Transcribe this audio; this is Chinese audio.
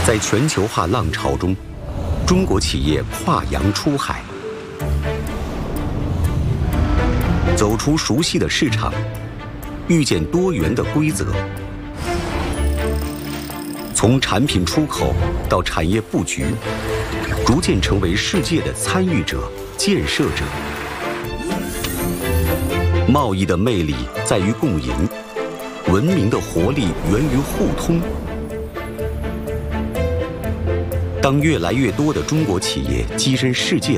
在全球化浪潮中，中国企业跨洋出海，走出熟悉的市场，遇见多元的规则。从产品出口到产业布局，逐渐成为世界的参与者、建设者。贸易的魅力在于共赢，文明的活力源于互通。当越来越多的中国企业跻身世界